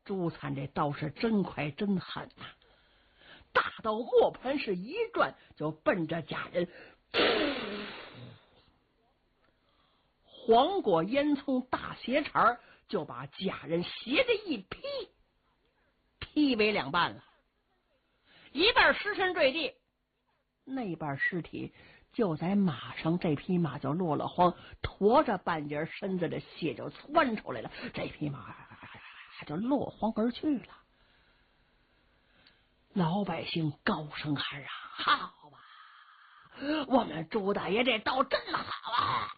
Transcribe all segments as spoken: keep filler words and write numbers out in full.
朱灿这刀是真快真狠呐、啊！大刀磨盘是一转，就奔着贾人。黄果烟囱大斜茬就把贾人斜着一劈，劈为两半了，一半尸身坠地，那半尸体就在马上，这匹马就落了荒，驮着半截身子的血就窜出来了，这匹马就落荒而去了。老百姓高声喊啊：“好吧，我们朱大爷这刀真好啊！”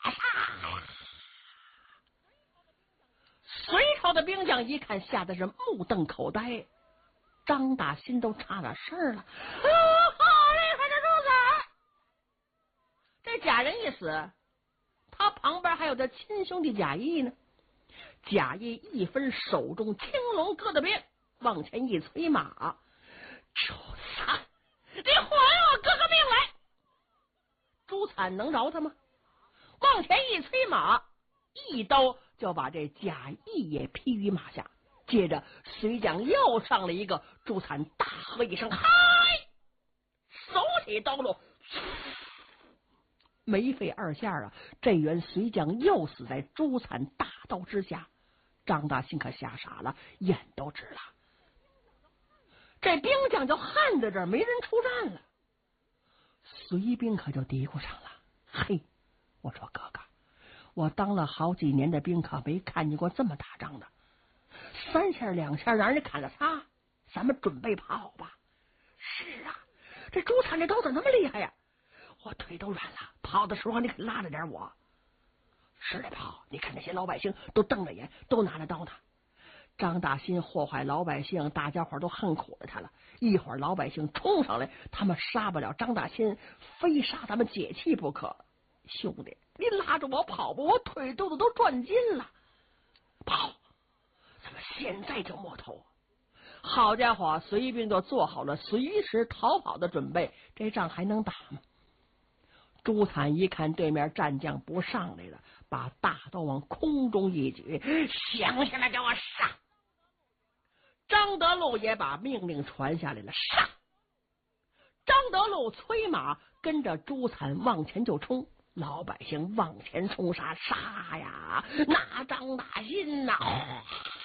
隋朝的兵将一看，吓得是目瞪口呆。张大新都差点事儿了，啊，好厉害的朱子！这贾人一死，他旁边还有他亲兄弟贾谊呢。贾谊一分手中青龙疙瘩鞭，往前一催马：“朱灿，你还我哥哥命来！”朱灿能饶他吗？往前一催马，一刀就把这贾谊也劈于马下。接着隋将又上了一个，朱灿大喝一声：“嗨！”手起刀落，没费二下啊，这员隋将又死在朱灿大刀之下。张大兴可吓傻了，眼都直了。这兵将就焊在这儿，没人出战了。隋兵可就嘀咕上了：“嘿，我说哥哥，我当了好几年的兵，可没看见过这么打仗的。三下两下让人砍了仨，咱们准备跑吧。”“是啊，这朱灿这刀怎么那么厉害呀？我腿都软了，跑的时候你可拉着点我。”“是得跑，你看那些老百姓都瞪着眼，都拿着刀呢。”张大新祸害老百姓，大家伙都恨苦了他了。一会儿老百姓冲上来，他们杀不了张大新，非杀咱们解气不可。兄弟，你拉着我跑吧，我腿肚子都转筋了。跑，咱们现在就摸头。好家伙，隋兵就做好了随时逃跑的准备，这仗还能打吗？朱灿一看对面战将不上来了，把大刀往空中一举：“想起来给我上！”张德禄也把命令传下来了：“上！”张德禄催马跟着朱灿往前就冲，老百姓往前冲杀，杀呀！那张大新呐、啊！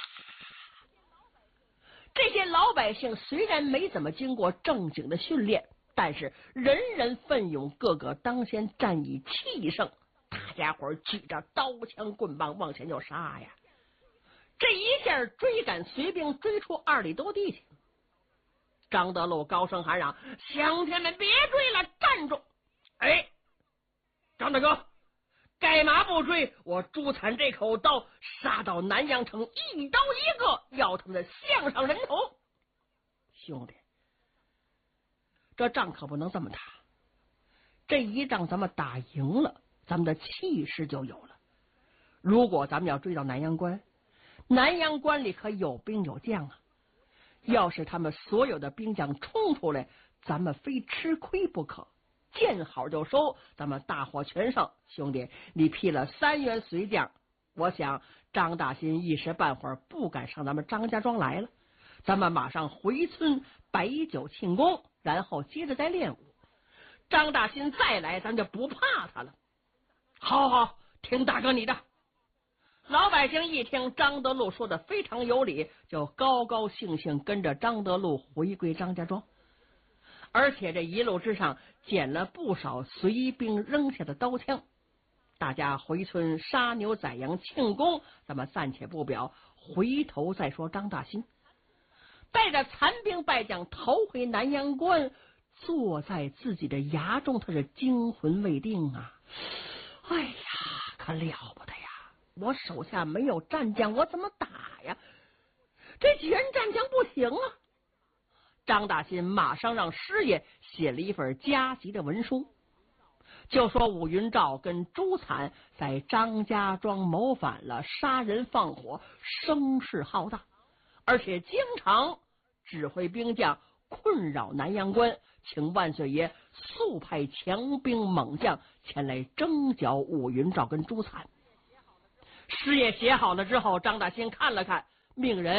这些老百姓虽然没怎么经过正经的训练，但是人人奋勇，个个当先，战以气盛。大家伙举着刀枪棍棒往前就杀呀！这一下追赶隋兵追出二里多地去。张德禄高声喊嚷：“乡亲们别追了，站住！”哎，张大哥，该马不追，我朱灿这口刀杀到南阳城，一刀一个，要他们的项上人头。兄弟，这仗可不能这么打。这一仗咱们打赢了，咱们的气势就有了。如果咱们要追到南阳关，南阳关里可有兵有将啊，要是他们所有的兵将冲出来，咱们非吃亏不可。见好就收，咱们大获全胜。兄弟，你劈了三员隋将，我想张大新一时半会儿不敢上咱们张家庄来了。咱们马上回村摆酒庆功，然后接着再练武。张大新再来，咱就不怕他了。好好听大哥你的。老百姓一听张德禄说的非常有理，就高高兴兴跟着张德禄回归张家庄。而且这一路之上捡了不少隋兵扔下的刀枪。大家回村杀牛宰羊庆功，咱们暂且不表，回头再说张大新带着残兵败将逃回南阳关，坐在自己的衙中，他是惊魂未定啊！哎呀，可了不得呀！我手下没有战将，我怎么打呀？这几人战将不行啊！张大新马上让师爷写了一份加急的文书，就说武云照跟朱灿在张家庄谋反了，杀人放火，声势浩大，而且经常指挥兵将困扰南阳关，请万岁爷速派强兵猛将前来征剿武云照跟朱灿。师爷写好了之后，张大新看了看，命人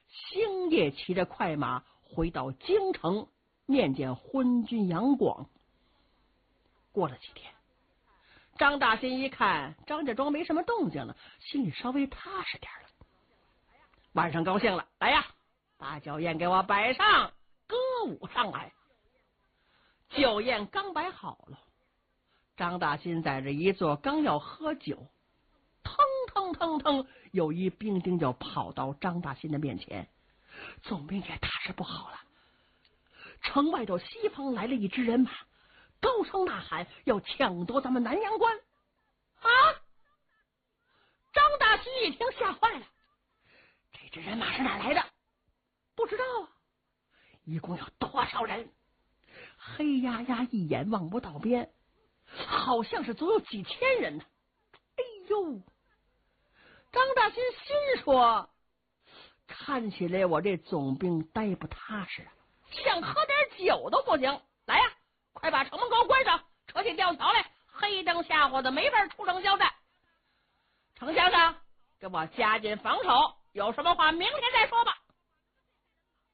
星夜骑着快马回到京城面见昏君杨广。过了几天，张大新一看张家庄没什么动静了，心里稍微踏实点了。晚上高兴了，来呀，把酒宴给我摆上，歌舞上来。酒宴刚摆好了，张大新在这一坐，刚要喝酒，腾腾腾腾，有一兵丁就跑到张大新的面前。总兵也大事不好了，城外头西方来了一支人马，高声呐喊要抢夺咱们南阳关啊！张大新一听吓坏了，这支人马是哪来的？不知道啊，一共有多少人？黑压压一眼望不到边，好像是足有几千人呢。哎呦，张大新心说，看起来我这总兵呆不踏实啊，想喝点酒都不行。来呀，快把城门给我关上，扯起吊桥来，黑灯瞎火的没法出城交战。程先生，给我加紧防守，有什么话明天再说吧。